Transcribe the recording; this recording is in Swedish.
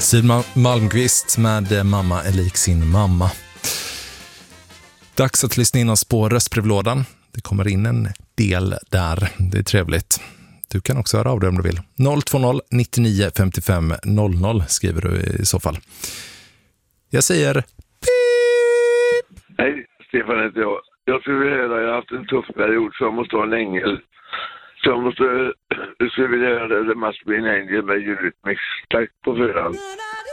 Siw Malmkvist med Mamma är lik sin mamma. Dags att lyssna in oss på röstbrevlådan. Det kommer in en del där. Det är trevligt. Du kan också höra av dig om du vill. 020 99 55 00 skriver du i så fall. Jag säger pip! Hej, Stefan heter jag. Jag skulle vilja höra, jag har haft en tuff period så jag måste ha en ängel. Så jag skulle vilja höra The Must Be an Angel med Eurythmics. Tack på förhand.